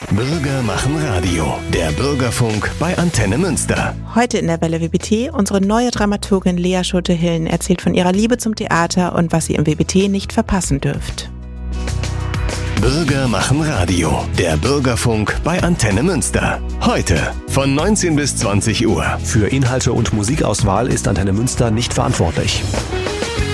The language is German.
Bürger machen Radio. Der Bürgerfunk bei Antenne Münster. Heute in der Welle WBT unsere neue Dramaturgin Lea Schulte-Hillen erzählt von ihrer Liebe zum Theater und was ihr im WBT nicht verpassen dürft. Bürger machen Radio. Der Bürgerfunk bei Antenne Münster. Heute von 19 bis 20 Uhr. Für Inhalte und Musikauswahl ist Antenne Münster nicht verantwortlich.